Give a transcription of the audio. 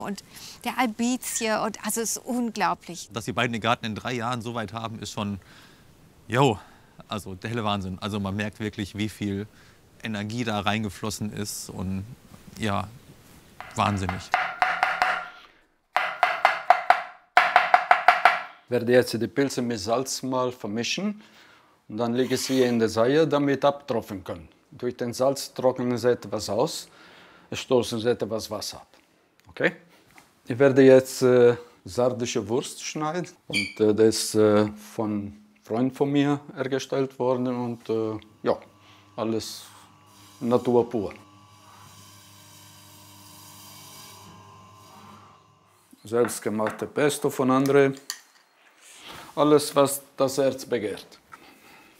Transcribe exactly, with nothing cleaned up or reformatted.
Und der Albizie und also es ist unglaublich. Dass die beiden den Garten in drei Jahren so weit haben, ist schon, jo, also der helle Wahnsinn. Also man merkt wirklich, wie viel Energie da reingeflossen ist und ja, wahnsinnig. Ich werde jetzt die Pilze mit Salz mal vermischen und dann lege ich sie in die Seihe, damit abtropfen können. Durch den Salz trocknen sie etwas aus, stoßen sie etwas Wasser ab. Okay? Ich werde jetzt äh, sardische Wurst schneiden und äh, das ist äh, von einem Freund von mir hergestellt worden und äh, ja, alles Natur pur. Selbstgemachte Pesto von André. Alles, was das Herz begehrt.